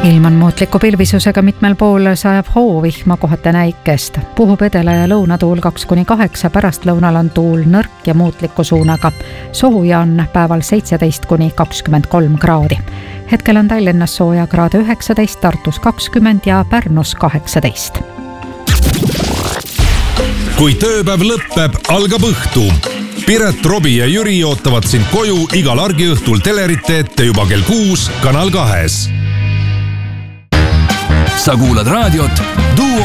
Ilm on muutliku pilvisusega mitmel pool sajab hoovihma kohata näikest. Puhub edela- ja lõunatuul 2-8, pärastlõunal on tuul nõrk ja muutliku suunaga. Sooja on päeval 17-23 kraadi. Hetkel on Tallinnas sooja kraade 19, Tartus 20 ja Pärnus 18. Kui tööpäev lõpeb, algab õhtu. Piret, Robi ja Jüri ootavad sind koju igal argiõhtul telerite ette juba kell 6 Kanal 2. Sa kuulad raadiot Duo